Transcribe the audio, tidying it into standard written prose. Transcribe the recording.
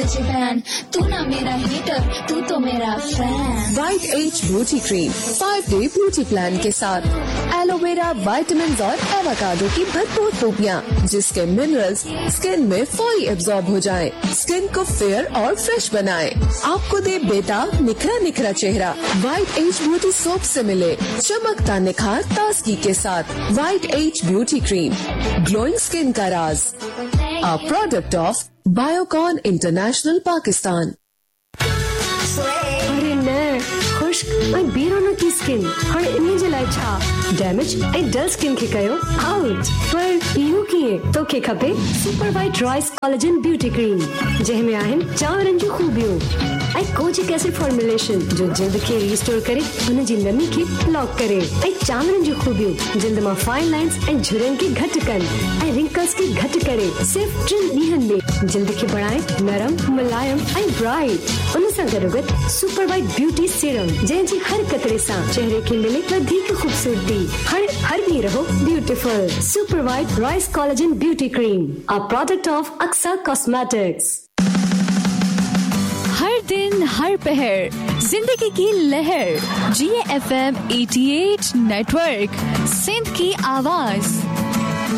तुझे फैन, तू ना मेरा हीटर, तू तो मेरा fan. White as beauty cream 5 day beauty plan के साथ एलोवेरा, विटामिन और एवोकाडो की भरपूर खूबियाँ, जिसके मिनरल्स स्किन में फौरी एब्जॉर्ब हो जाएं, स्किन को फेयर और फ्रेश बनाएं, आपको दे बेताब निखरा निखरा चेहरा। वाइट एज ब्यूटी सोप से मिले चमकता निखार ताजगी के साथ। White as beauty cream, glowing skin का राज। A product of Biocon International Pakistan. अरे न खुश्क ऐं बेरोनो की स्किन हाणे इन जे लाइ छा डैमेज ऐं डल स्किन खे कयो आउट। पर इहो कीअं? तोखे खपे super white rice collagen beauty cream, जंहिंमें आहिनि चांवरनि जूं खूबियूं ऐं कोजिक एसिड फॉर्मुलेशन जो जिल्द खे रीस्टोर करे उन जी नमी खे लॉक करे, ऐं चांवरनि जूं खूबियूं जिल्द मां फाइन लाइंस ऐं झुरियुनि खे घटि कनि ऐं रिंकल्स खे घटि करे सिर्फ़ 3 ॾींहंनि में जिल्द खे बणाए नरम, मुलायम ऐं ब्राइट। उन सां गॾोगॾु सुपर वाइट ब्यूटी सीरम, जंहिंजी हर कतरे सां चेहरे खे मिले वधीक खूबसूरती। हर ॾींहुं रहो beautiful. Super white rice collagen beauty cream, a product of Aqsa cosmetics. हर दिन हर पहर जिंदगी की लहर, GFM 88 नेटवर्क, सिंध की आवाज।